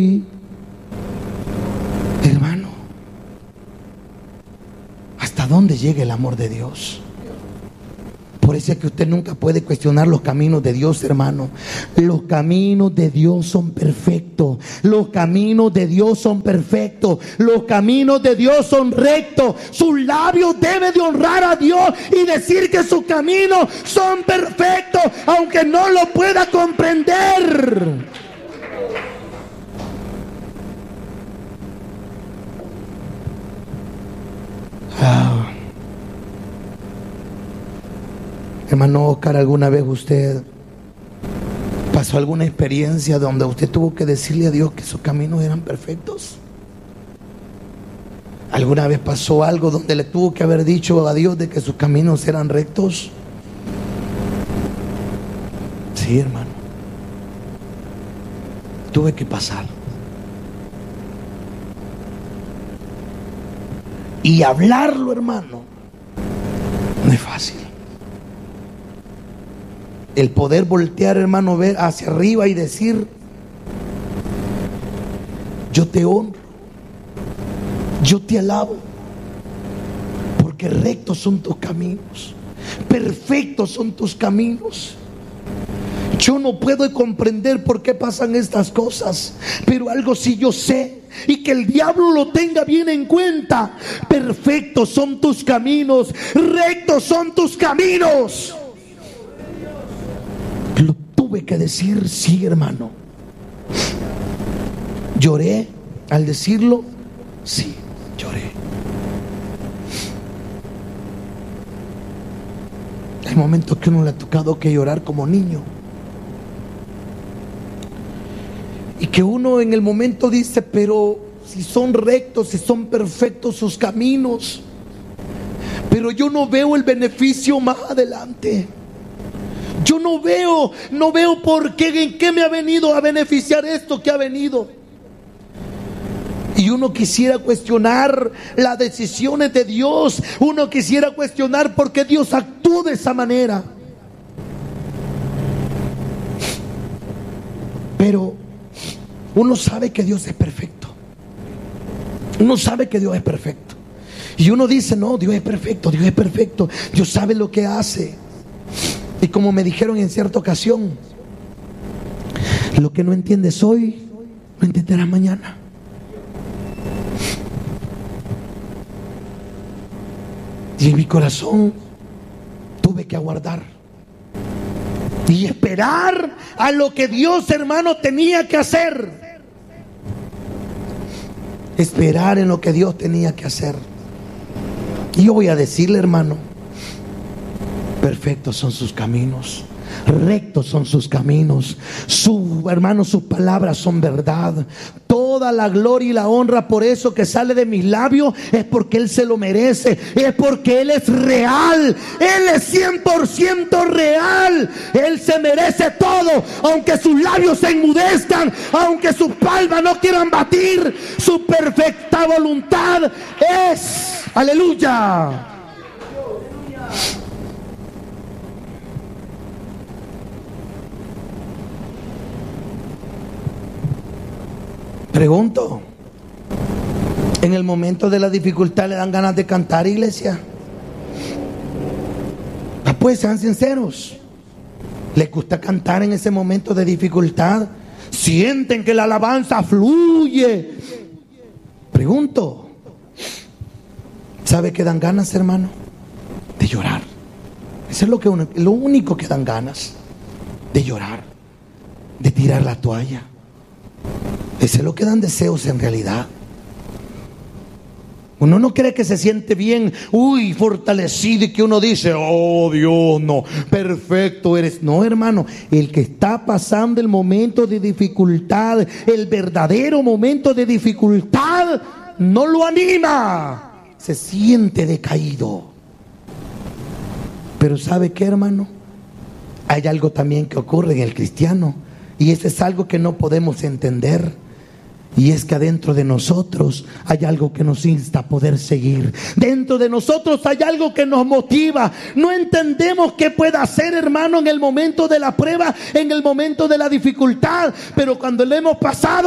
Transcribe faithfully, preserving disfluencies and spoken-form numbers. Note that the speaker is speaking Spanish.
Hermano, ¿hasta dónde llega el amor de Dios? Por eso es que usted nunca puede cuestionar los caminos de Dios, hermano. Los caminos de Dios son perfectos. Los caminos de Dios son perfectos. Los caminos de Dios son rectos. Sus labios deben de honrar a Dios y decir que sus caminos son perfectos, aunque no lo pueda comprender. Ah. Hermano Oscar, ¿alguna vez usted pasó alguna experiencia donde usted tuvo que decirle a Dios que sus caminos eran perfectos? ¿Alguna vez pasó algo donde le tuvo que haber dicho a Dios de que sus caminos eran rectos? Sí, hermano. Tuve que pasar. Y hablarlo, hermano, no es fácil. El poder voltear, hermano, ver hacia arriba y decir: yo te honro, yo te alabo, porque rectos son tus caminos, perfectos son tus caminos. Yo no puedo comprender por qué pasan estas cosas, pero algo sí yo sé, y que el diablo lo tenga bien en cuenta: perfectos son tus caminos, rectos son tus caminos. Lo tuve que decir, sí, hermano. Lloré al decirlo, sí, lloré. Hay momentos que uno le ha tocado que llorar como niño, y que uno en el momento dice: pero si son rectos, si son perfectos sus caminos, pero yo no veo el beneficio más adelante. Yo no veo, no veo por qué, en qué me ha venido a beneficiar esto que ha venido. Y uno quisiera cuestionar las decisiones de Dios. Uno quisiera cuestionar por qué Dios actuó de esa manera. Pero uno sabe que Dios es perfecto. Uno sabe que Dios es perfecto. Y uno dice: no, Dios es perfecto, Dios es perfecto. Dios sabe lo que hace. Y como me dijeron en cierta ocasión: lo que no entiendes hoy, lo entenderás mañana. Y en mi corazón tuve que aguardar y esperar a lo que Dios, hermano, tenía que hacer. Esperar en lo que Dios tenía que hacer. Y yo voy a decirle, hermano: perfectos son sus caminos, rectos son sus caminos. Su, hermano, sus palabras son verdad. Toda la gloria y la honra por eso que sale de mis labios es porque Él se lo merece. Es porque Él es real. Él es cien por ciento real. Él se merece todo. Aunque sus labios se enmudezcan, aunque sus palmas no quieran batir, su perfecta voluntad es. Aleluya. Pregunto: ¿en el momento de la dificultad le dan ganas de cantar, iglesia? Ah, pues sean sinceros. ¿Les gusta cantar en ese momento de dificultad? ¿Sienten que la alabanza fluye? Pregunto: ¿sabe qué dan ganas, hermano? De llorar. Eso es lo, que uno, lo único que dan ganas. De llorar, de tirar la toalla. Eso es lo que dan deseos en realidad. Uno no cree que se siente bien, uy, fortalecido, y que uno dice: oh Dios, no, perfecto eres. No, hermano, el que está pasando el momento de dificultad, el verdadero momento de dificultad, no lo anima, se siente decaído. Pero ¿sabe qué, hermano? Hay algo también que ocurre en el cristiano, y eso es algo que no podemos entender. Y es que adentro de nosotros hay algo que nos insta a poder seguir. Dentro de nosotros hay algo que nos motiva. No entendemos qué puede hacer, hermano, en el momento de la prueba, en el momento de la dificultad, pero cuando lo hemos pasado,